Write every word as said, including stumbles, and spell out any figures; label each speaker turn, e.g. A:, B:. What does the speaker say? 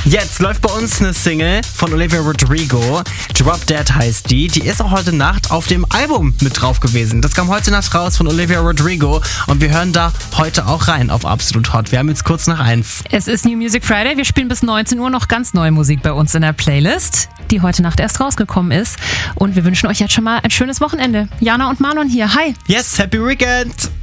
A: Jetzt läuft bei uns eine Single von Olivia Rodrigo. Drop Dead heißt die. Die ist auch heute Nacht auf dem Album mit drauf gewesen. Das kam heute Nacht raus von Olivia Rodrigo und wir hören da heute auch rein auf Absolut Hot. Wir haben jetzt kurz nach eins.
B: Es ist New Music Friday. Wir spielen bis neunzehn Uhr noch ganz neue Musik bei uns in der Playlist, die heute Nacht erst rausgekommen ist. Und wir wünschen euch jetzt schon mal ein schönes Wochenende. Jana und Manon hier. Hi.
A: Yes, happy weekend.